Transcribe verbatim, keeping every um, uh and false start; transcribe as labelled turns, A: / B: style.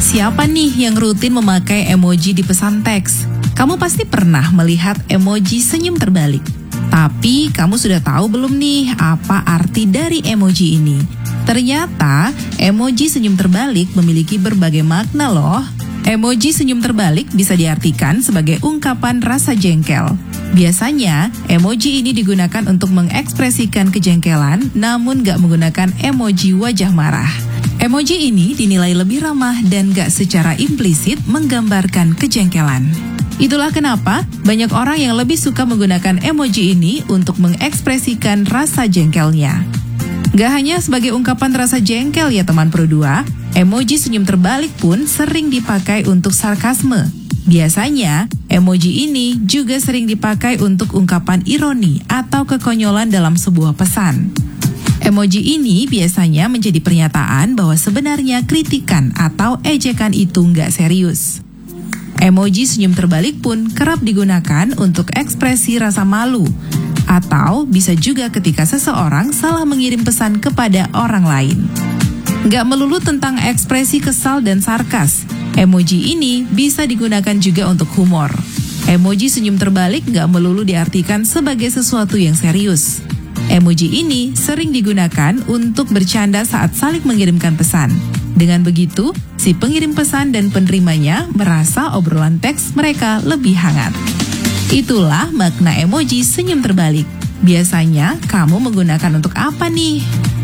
A: Siapa nih yang rutin memakai emoji di pesan teks? Kamu pasti pernah melihat emoji senyum terbalik. Tapi kamu sudah tahu belum nih apa arti dari emoji ini? Ternyata emoji senyum terbalik memiliki berbagai makna loh. Emoji senyum terbalik bisa diartikan sebagai ungkapan rasa jengkel. Biasanya, emoji ini digunakan untuk mengekspresikan kejengkelan, namun gak menggunakan emoji wajah marah. Emoji ini dinilai lebih ramah dan gak secara implisit menggambarkan kejengkelan. Itulah kenapa banyak orang yang lebih suka menggunakan emoji ini untuk mengekspresikan rasa jengkelnya. Gak hanya sebagai ungkapan rasa jengkel ya teman Pro dua, emoji senyum terbalik pun sering dipakai untuk sarkasme. Biasanya, emoji ini juga sering dipakai untuk ungkapan ironi atau kekonyolan dalam sebuah pesan. Emoji ini biasanya menjadi pernyataan bahwa sebenarnya kritikan atau ejekan itu nggak serius. Emoji senyum terbalik pun kerap digunakan untuk ekspresi rasa malu, atau bisa juga ketika seseorang salah mengirim pesan kepada orang lain. Nggak melulu tentang ekspresi kesal dan sarkas, emoji ini bisa digunakan juga untuk humor. Emoji senyum terbalik nggak melulu diartikan sebagai sesuatu yang serius. Emoji ini sering digunakan untuk bercanda saat saling mengirimkan pesan. Dengan begitu, si pengirim pesan dan penerimanya merasa obrolan teks mereka lebih hangat. Itulah makna emoji senyum terbalik. Biasanya kamu menggunakan untuk apa nih?